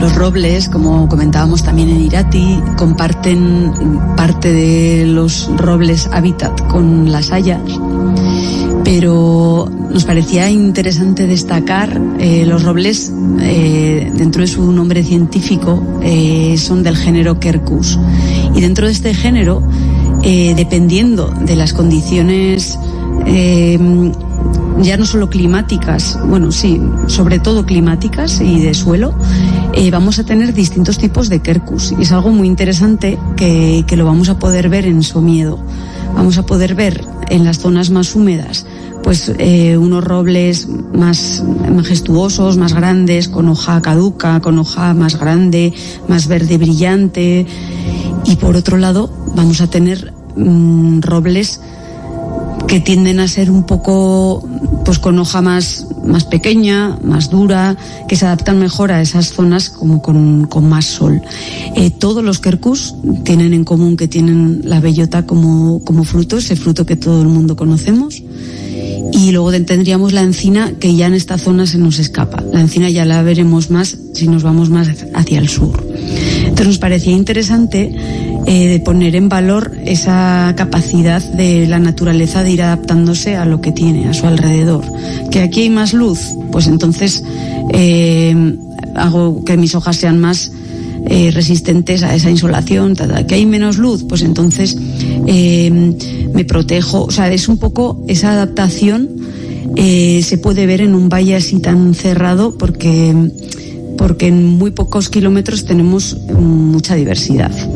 Los robles, como comentábamos también en Irati, comparten parte de los robles hábitat con las hayas, pero nos parecía interesante destacar los robles, dentro de su nombre científico, son del género Quercus, y dentro de este género, dependiendo de las condiciones ya no solo climáticas, bueno, sí, sobre todo climáticas y de suelo, vamos a tener distintos tipos de Quercus, y es algo muy interesante que lo vamos a poder ver en Somiedo. Vamos a poder ver en las zonas más húmedas pues unos robles más majestuosos, más grandes, con hoja caduca, con hoja más grande, más verde brillante, y por otro lado vamos a tener robles que tienden a ser un poco pues con hoja más pequeña, más dura, que se adaptan mejor a esas zonas como con más sol. Todos los Quercus tienen en común que tienen la bellota como fruto, ese fruto que todo el mundo conocemos. Y luego tendríamos la encina, que ya en esta zona se nos escapa. La encina ya la veremos más si nos vamos más hacia el sur. Entonces nos parecía interesante poner en valor esa capacidad de la naturaleza de ir adaptándose a lo que tiene a su alrededor. Que aquí hay más luz, pues entonces hago que mis hojas sean más resistentes a esa insolación. Que hay menos luz, pues entonces me protejo. O sea, es un poco esa adaptación. Se puede ver en un valle así tan cerrado porque en muy pocos kilómetros tenemos mucha diversidad.